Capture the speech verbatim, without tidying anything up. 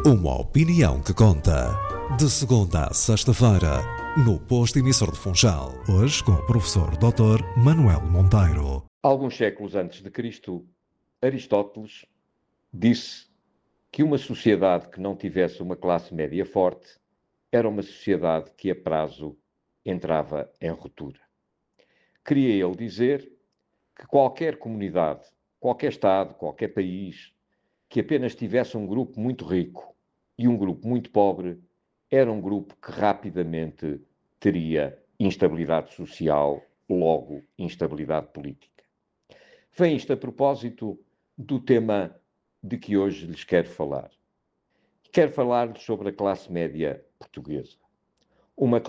Uma opinião que conta. De segunda a sexta-feira, no Posto Emissor de Funchal. Hoje com o professor doutor Manuel Monteiro. Alguns séculos antes de Cristo, Aristóteles disse que uma sociedade que não tivesse uma classe média forte era uma sociedade que a prazo entrava em ruptura. Queria ele dizer que qualquer comunidade, qualquer Estado, qualquer país, que apenas tivesse um grupo muito rico e um grupo muito pobre, era um grupo que rapidamente teria instabilidade social, logo instabilidade política. Vem isto a propósito do tema de que hoje lhes quero falar. Quero falar-lhes sobre a classe média portuguesa. Uma